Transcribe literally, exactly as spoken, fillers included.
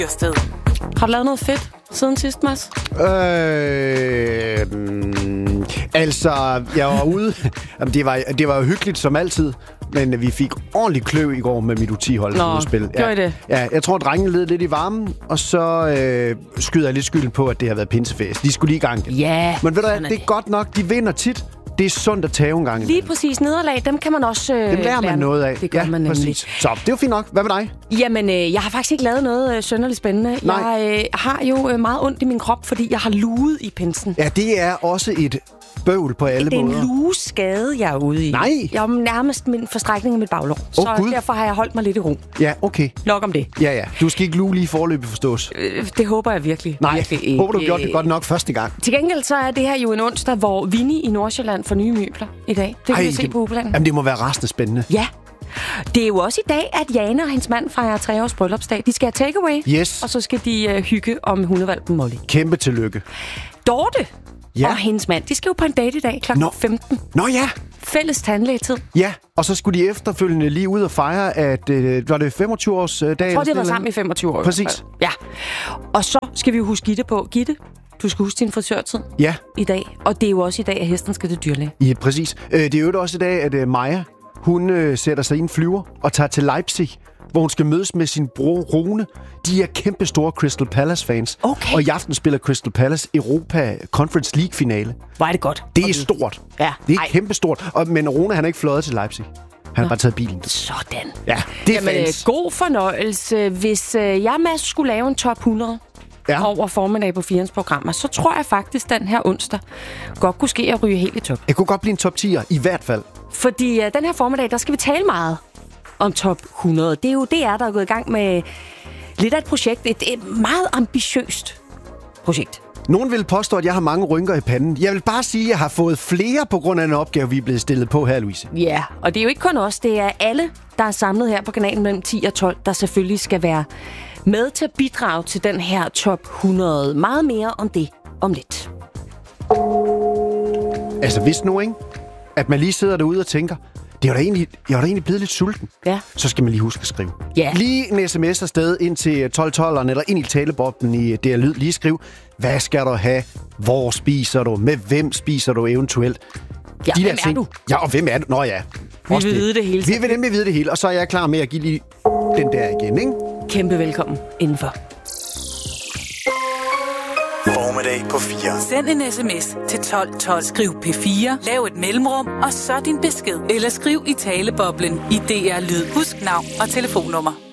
Har du lavet noget fedt siden sidst, Mads? Øh, mm, altså, jeg var ude. Jamen, det, var, det var jo hyggeligt som altid, men vi fik ordentligt kløv i går med mit U ti-hold til udspil. Gjorde I det? Ja, jeg tror, at drengene led lidt i varmen, og så øh, skyder jeg lidt skylden på, at det har været pinsefest. De skulle lige i gang. Ja, men ved du hvad, det er godt nok. De vinder tit. Det er sundt at tage en gang. Lige præcis. Nederlag, dem kan man også øh, Dem lærer man noget af. Det gør ja, man nemlig. Præcis. Så, det er jo fint nok. Hvad med dig? Jamen, øh, jeg har faktisk ikke lavet noget øh, synderligt spændende. Nej. Jeg øh, har jo øh, meget ondt i min krop, fordi jeg har luet i pinsen. Ja, det er også et bøvl på alle måder. Det er en lugeskade, jeg er ude i. Nej. Jeg er nærmest min forstrækning af mit baglår. Oh, så Gud. derfor har jeg holdt mig lidt i ro. Ja, okay. Nok om det. Ja, ja. Du skal ikke luge lige forløbet forstås. Øh, det håber jeg virkelig. Nej, virkelig ikke. håber du gjorde det godt nok første gang. Til gengæld så er det her jo en onsdag, hvor Vinnie i Nordsjælland får nye møbler i dag. Det kan Ej, vi se det, på ugeplanen. Jamen, det må være resten spændende. Ja. Det er jo også i dag, at Jana og hendes mand fejrer tre års bryllupsdag. De skal have takeaway, Yes. og så skal de uh, hygge om hundevalpen Molly. Kæmpe tillykke. Dorte Ja. og hendes mand, de skal jo på en date i dag klokken Nå. femten. Nå ja. Fælles tandlægetid. Ja, og så skulle de efterfølgende lige ud og fejre, at øh, var det femogtyve års øh, dag? Jeg tror, de var sammen i femogtyve år. Præcis. Ja. Og så skal vi jo huske Gitte på. Gitte, du skal huske din frisørtid Ja. i dag. Og det er jo også i dag, at hesten skal til dyrlæge. Ja, præcis. Øh, det er jo også i dag, at øh, Maja, hun øh, sætter sig i en flyver og tager til Leipzig, hvor hun skal mødes med sin bror Rune. De er kæmpe store Crystal Palace-fans. Okay. Og i aften spiller Crystal Palace Europa Conference League-finale. Hvor er det godt. Det er stort. Ja. Det er Ej. kæmpe stort. Og, men Rune, han er ikke fløjet til Leipzig. Han har bare taget bilen. Sådan. Ja, det er Jamen, øh, fans. god fornøjelse. Hvis øh, jeg, Mads, skulle lave en top hundrede Ja. over formiddag på firens programmer, så tror jeg faktisk, den her onsdag godt kunne ske at ryge helt i top. Det kunne godt blive en top tier, i hvert fald. Fordi øh, den her formiddag, der skal vi tale meget om top hundrede. Det er jo D R, der er gået i gang med lidt af et projekt. Et, et meget ambitiøst projekt. Nogen vil påstå, at jeg har mange rynker i panden. Jeg vil bare sige, at jeg har fået flere på grund af en opgave, vi er blevet stillet på her, Louise. Ja, og det er jo ikke kun os. Det er alle, der er samlet her på kanalen mellem ti og tolv, der selvfølgelig skal være med til at bidrage til den her top hundrede. Meget mere om det om lidt. Altså, hvis nu, ikke? At man lige sidder derude og tænker, det er da egentlig, jeg er da egentlig blevet lidt sulten. Ja. Så skal man lige huske at skrive. Ja. Lige en sms afsted ind til tolv tolv'eren eller ind i taleboblen i D R Lyd. Lige skriv, hvad skal du have? Hvor spiser du? Med hvem spiser du eventuelt? Ja, De der hvem er ting. du? Ja, og hvem er du? Nå ja. Vi Også vil vide det hele. Vi vil nemlig vide det hele, og så er jeg klar med at give lige den der igen, ikke? Kæmpe velkommen indenfor. Formiddag på fire. Send en sms til tolv tolv. Skriv P fire, lav et mellemrum, og så din besked. Eller skriv i taleboblen i D R Lyd. Husk navn og telefonnummer.